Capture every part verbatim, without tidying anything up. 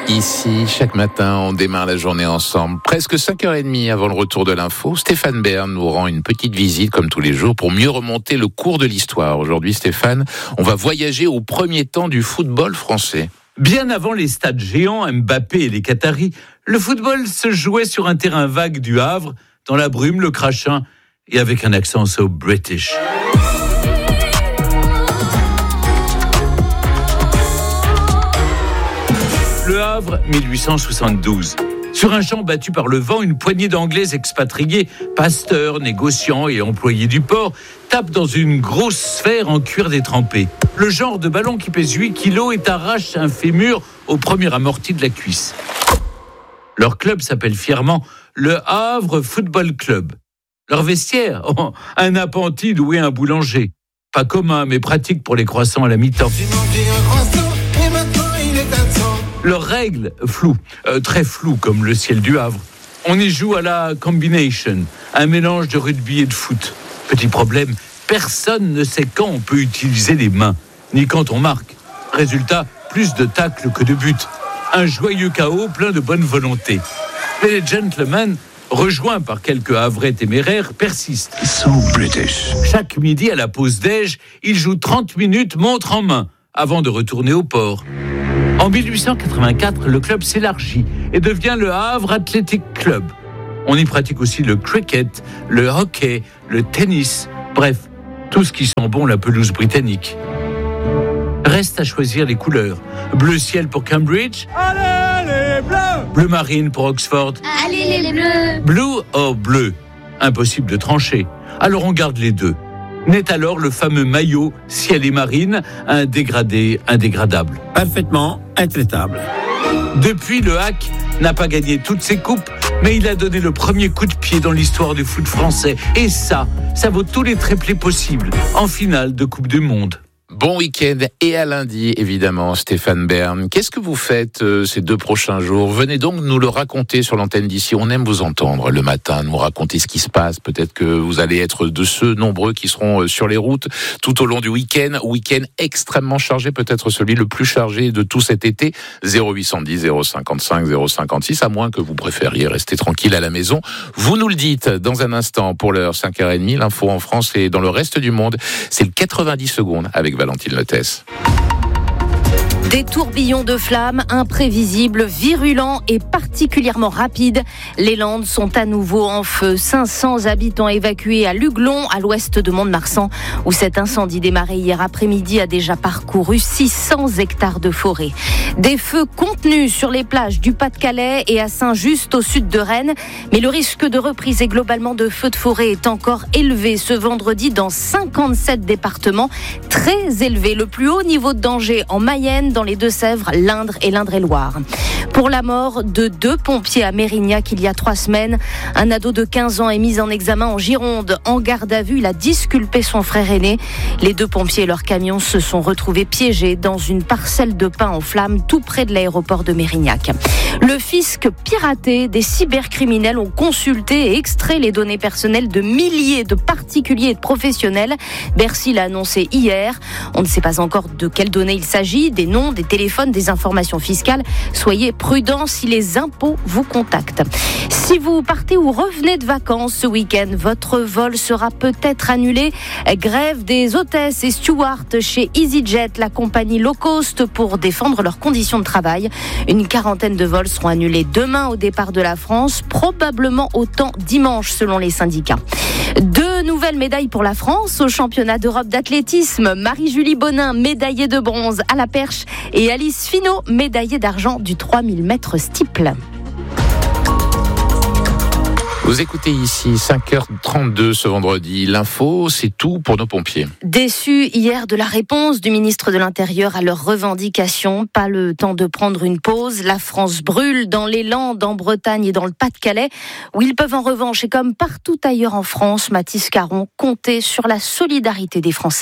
Ici, chaque matin, on démarre la journée ensemble. Presque cinq heures trente avant le retour de l'info, Stéphane Bern nous rend une petite visite, comme tous les jours, pour mieux remonter le cours de l'histoire. Aujourd'hui, Stéphane, on va voyager au premier temps du football français. Bien avant les stades géants, Mbappé et les Qataris, le football se jouait sur un terrain vague du Havre, dans la brume, le crachin, et avec un accent so British. Le Havre, mille huit cent soixante-douze. Sur un champ battu par le vent, une poignée d'Anglais expatriés, pasteurs, négociants et employés du port, tapent dans une grosse sphère en cuir détrempé. Le genre de ballon qui pèse huit kilos et arrache un fémur au premier amorti de la cuisse. Leur club s'appelle fièrement le Havre Football Club. Leur vestiaire, oh, un appentis doué un boulanger. Pas commun, mais pratique pour les croissants à la mi-temps. Leurs règles, floues, euh, très floues comme le ciel du Havre. On y joue à la combination, un mélange de rugby et de foot. Petit problème, personne ne sait quand on peut utiliser les mains, ni quand on marque. Résultat, plus de tacles que de buts. Un joyeux chaos plein de bonne volonté. Mais les gentlemen, rejoints par quelques Havrais téméraires, persistent. So British. Chaque midi à la pause déj, ils jouent trente minutes montre en main, avant de retourner au port. En mille huit cent quatre-vingt-quatre, le club s'élargit et devient le Havre Athletic Club. On y pratique aussi le cricket, le hockey, le tennis, bref, tout ce qui sent bon la pelouse britannique. Reste à choisir les couleurs. Bleu ciel pour Cambridge. Allez les bleus! Bleu marine pour Oxford. Allez les bleus! Blue or bleu. Impossible de trancher. Alors on garde les deux. Naît alors le fameux maillot ciel et marine, un dégradé indégradable. Parfaitement intraitable. Depuis, le Hack n'a pas gagné toutes ses coupes, mais il a donné le premier coup de pied dans l'histoire du foot français. Et ça, ça vaut tous les triplés possibles en finale de Coupe du Monde. Bon week-end et à lundi, évidemment, Stéphane Bern. Qu'est-ce que vous faites euh, ces deux prochains jours ? Venez donc nous le raconter sur l'antenne d'ici. On aime vous entendre le matin, nous raconter ce qui se passe. Peut-être que vous allez être de ceux nombreux qui seront sur les routes tout au long du week-end. Week-end extrêmement chargé, peut-être celui le plus chargé de tout cet été. zéro huit cent dix, zéro cinquante-cinq, zéro cinquante-six, à moins que vous préfériez rester tranquille à la maison. Vous nous le dites dans un instant pour l'heure cinq heures trente. L'info en France et dans le reste du monde, c'est le quatre-vingt-dix secondes avec Valentine Lotès. Des tourbillons de flammes imprévisibles, virulents et particulièrement rapides. Les Landes sont à nouveau en feu. cinq cents habitants évacués à Luglon, à l'ouest de Mont-de-Marsan, où cet incendie démarré hier après-midi a déjà parcouru six cents hectares de forêt. Des feux contenus sur les plages du Pas-de-Calais et à Saint-Just au sud de Rennes. Mais le risque de reprise et globalement de feux de forêt est encore élevé ce vendredi dans cinquante-sept départements. Très élevé, le plus haut niveau de danger en Mayenne, dans les Deux-Sèvres, l'Indre et l'Indre-et-Loire. Pour la mort de deux pompiers à Mérignac il y a trois semaines, un ado de quinze ans est mis en examen en Gironde. En garde à vue, il a disculpé son frère aîné. Les deux pompiers et leur camion se sont retrouvés piégés dans une parcelle de pin en flammes tout près de l'aéroport de Mérignac. Le fisc piraté, des cybercriminels ont consulté et extrait les données personnelles de milliers de particuliers et de professionnels. Bercy l'a annoncé hier. On ne sait pas encore de quelles données il s'agit, des noms, des téléphones, des informations fiscales. Soyez prudents si les impôts vous contactent. Si vous partez ou revenez de vacances ce week-end, votre vol sera peut-être annulé. Grève des hôtesses et stewards chez EasyJet, la compagnie low cost, pour défendre leurs conditions de travail. Une quarantaine de vols seront annulés demain au départ de la France, probablement autant dimanche selon les syndicats. Deux nouvelles médailles pour la France au championnat d'Europe d'athlétisme. Marie-Julie Bonin, médaillée de bronze à la perche, et Alice Finot, médaillée d'argent du trois mille mètres steeple. Vous écoutez ici cinq heures trente-deux ce vendredi. L'info, c'est tout pour nos pompiers. Déçus hier de la réponse du ministre de l'Intérieur à leurs revendications, pas le temps de prendre une pause. La France brûle dans les Landes, en Bretagne et dans le Pas-de-Calais, où ils peuvent en revanche, et comme partout ailleurs en France, Mathis Caron, compter sur la solidarité des Français.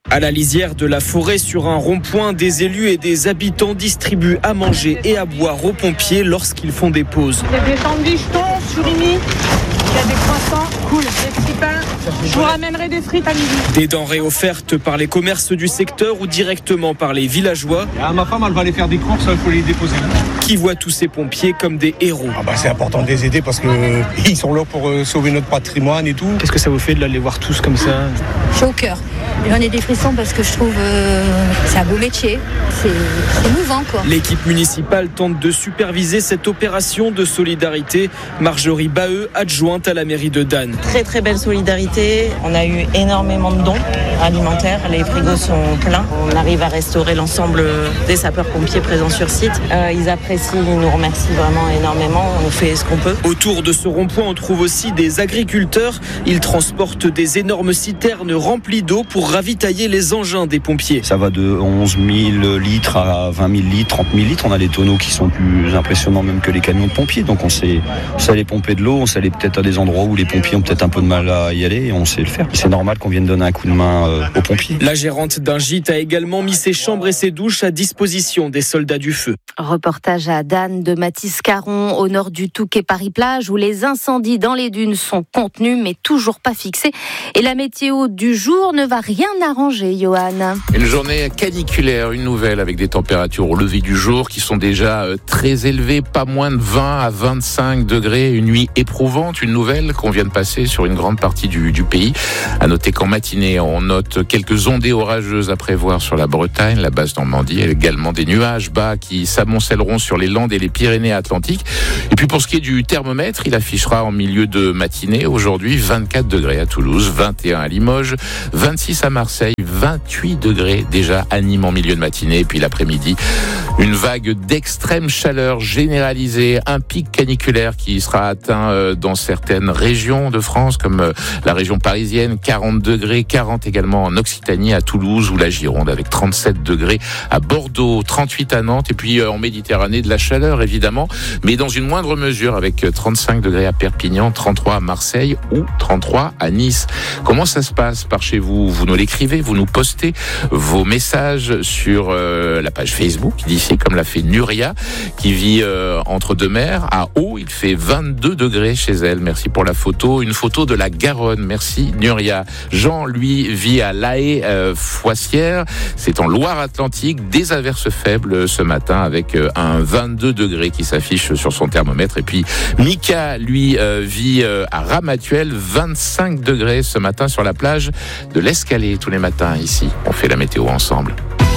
À la lisière de la forêt, sur un rond-point, des élus et des habitants distribuent à manger et à boire aux pompiers lorsqu'ils font des pauses. Il y a des sandwichs thon, surimi, il y a des croissants, cool, des petits pains. Je vous ramènerai des frites à midi. Des denrées offertes par les commerces du secteur ou directement par les villageois. Ah, ma femme, elle va aller faire des courses, il faut les déposer. Qui voient tous ces pompiers comme des héros. Ah bah c'est important de les aider parce qu'ils sont là pour sauver notre patrimoine et tout. Qu'est-ce que ça vous fait de les voir tous comme ça ? Chaud au cœur. J'en ai des frissons parce que je trouve euh, c'est un beau métier. C'est, c'est émouvant quoi. L'équipe municipale tente de superviser cette opération de solidarité. Marjorie Baheux, adjointe à la mairie de Dan. Très très belle solidarité. On a eu énormément de dons alimentaires. Les frigos sont pleins. On arrive à restaurer l'ensemble des sapeurs-pompiers présents sur site. Euh, ils apprécient, ils nous remercient vraiment énormément. On fait ce qu'on peut. Autour de ce rond-point, on trouve aussi des agriculteurs. Ils transportent des énormes citernes remplies d'eau pour ravitailler les engins des pompiers. Ça va de onze mille litres à vingt mille litres, trente mille litres. On a des tonneaux qui sont plus impressionnants même que les camions de pompiers. Donc on sait, on sait aller pomper de l'eau, on sait aller peut-être à des endroits où les pompiers ont peut-être un peu de mal à y aller et on sait le faire. C'est normal qu'on vienne donner un coup de main euh, aux pompiers. La gérante d'un gîte a également mis ses chambres et ses douches à disposition des soldats du feu. Reportage à Dan de Mathis Caron, au nord du Touquet Paris-Plage, où les incendies dans les dunes sont contenus mais toujours pas fixés. Et la météo du jour ne va rien arranger, Johan. Une journée caniculaire, une nouvelle avec des températures au lever du jour qui sont déjà très élevées, pas moins de vingt à vingt-cinq degrés, une nuit éprouvante, une nouvelle qu'on vient de passer sur une grande partie du, du pays. À noter qu'en matinée, on note quelques ondées orageuses à prévoir sur la Bretagne, la basse Normandie, et également des nuages bas qui s'amoncelleront sur les Landes et les Pyrénées-Atlantiques. Et puis pour ce qui est du thermomètre, il affichera en milieu de matinée aujourd'hui vingt-quatre degrés à Toulouse, vingt et un à Limoges, vingt-six à Marseille, vingt-huit degrés déjà à Nîmes en milieu de matinée. Et puis l'après-midi, une vague d'extrême chaleur généralisée, un pic caniculaire qui sera atteint dans certaines régions de France, comme la région parisienne, quarante degrés, quarante également en Occitanie, à Toulouse ou la Gironde, avec trente-sept degrés à Bordeaux, trente-huit à Nantes, et puis en Méditerranée de la chaleur évidemment, mais dans une moindre mesure, avec trente-cinq degrés à Perpignan, trente-trois à Marseille ou trente-trois à Nice. Comment ça se passe par chez vous ? Vous nous l'écrivez, vous nous postez vos messages sur euh, la page Facebook d'ici, comme l'a fait Nuria, qui vit euh, entre deux mers, à Haut. Il fait vingt-deux degrés chez elle. Merci pour la photo. Une photo de la Garonne. Merci Nuria. Jean, lui, vit à La Haye, euh, Foissière. C'est en Loire-Atlantique. Des averses faibles ce matin avec euh, un vingt-deux degrés qui s'affiche sur son thermomètre. Et puis Mika, lui, euh, vit euh, à Ramatuelle, vingt-cinq degrés ce matin sur la plage de l'Escalée. Tous les matins ici, on fait la météo ensemble.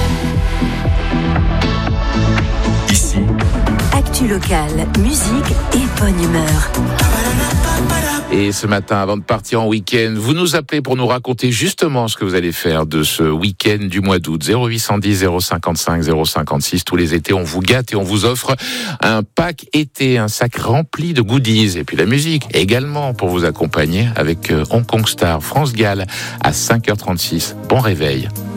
Ici, actu locale, musique et bonne humeur. Et ce matin, avant de partir en week-end, vous nous appelez pour nous raconter justement ce que vous allez faire de ce week-end du mois d'août. zéro huit cent dix, zéro cinquante-cinq, zéro cinquante-six. Tous les étés, on vous gâte et on vous offre un pack été, un sac rempli de goodies. Et puis la musique également pour vous accompagner avec Hong Kong Star, France Gall à cinq heures trente-six. Bon réveil.